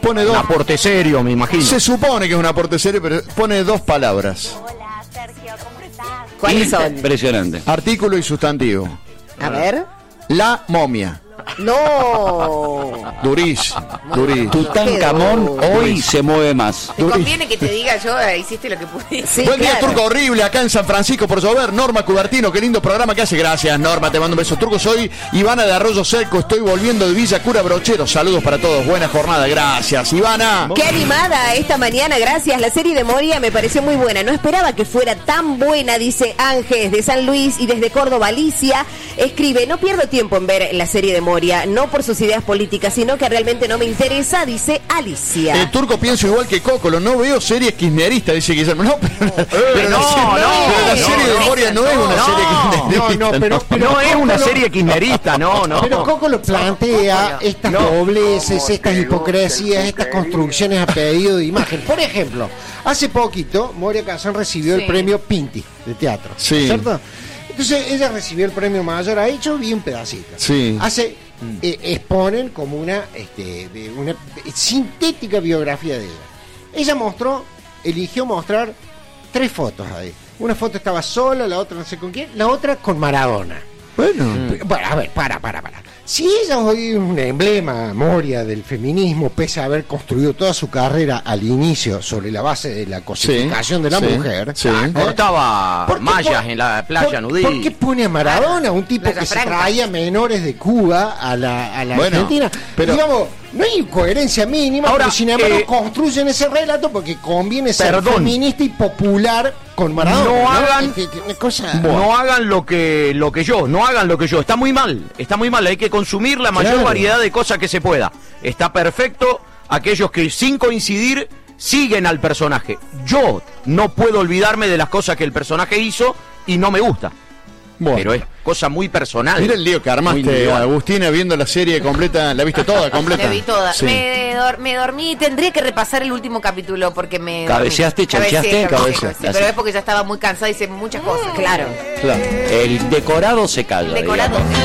Pone un aporte serio, me imagino. Se supone que es un aporte serio, pero pone 2 palabras. Hola, Sergio, ¿cómo estás? ¿Cuáles son? Impresionante. Artículo y sustantivo. A ver. La momia. No. Durísimo. Tutankamón hoy se mueve más. Te conviene que te diga yo, hiciste lo que pudiste. Sí, Buen día, claro. Turco, horrible, acá en San Francisco, por llover. Norma Cubertino, qué lindo programa que hace. Gracias, Norma, te mando un beso. Turco, soy Ivana de Arroyo Seco, estoy volviendo de Villa Cura Brochero. Saludos para todos, buena jornada, gracias, Ivana. Qué animada esta mañana, gracias. La serie de Moria me pareció muy buena. No esperaba que fuera tan buena, dice Ángel de San Luis y desde Córdoba, Alicia. Escribe, no pierdo tiempo en ver la serie de Moria, no por sus ideas políticas, sino que realmente no me interesa, dice Alicia. Turco, pienso igual que Cocolo, no veo series kirchneristas, dice Guillermo. No, pero la serie de Moria no es una serie kirchnerista. No es una serie kirchnerista, no. Pero Coco lo plantea estas dobleces, estas hipocresías, estas construcciones a pedido de imagen. Por ejemplo, hace poquito Moria Kazan recibió el premio Pinti de teatro, Sí. ¿cierto? Entonces ella recibió el premio mayor, ha hecho vi un pedacito. Sí. Exponen como una sintética biografía de ella. Ella eligió mostrar 3 fotos ahí. Una foto estaba sola, la otra no sé con quién, la otra con Maradona. Bueno. Bueno, a ver, para. Si ella hoy es un emblema, Moria, del feminismo, pese a haber construido toda su carrera al inicio sobre la base de la cosificación de la mujer, cortaba mallas en la playa nudista. ¿Por qué pone a Maradona, un tipo que se traía menores de Cuba a la Argentina? Pero digamos, no hay coherencia mínima, ahora, pero sin embargo construyen ese relato porque conviene ser perdón. feminista y popular con Maradona. No hagan, una cosa... no hagan lo que yo. Está muy mal. Hay que consumir la mayor variedad de cosas que se pueda. Está perfecto aquellos que sin coincidir siguen al personaje. Yo no puedo olvidarme de las cosas que el personaje hizo y no me gusta. Bueno. Pero es cosa muy personal. Mira el lío que armaste, Agustina, viendo la serie completa. ¿La viste toda completa? La vi toda. Sí. Me dormí, tendría que repasar el último capítulo porque me... ¿Cabeceaste, chancheaste? Cabeceé, sí, pero es porque ya estaba muy cansada y hice muchas cosas. Claro. El decorado se calla. Decorado. Digamos.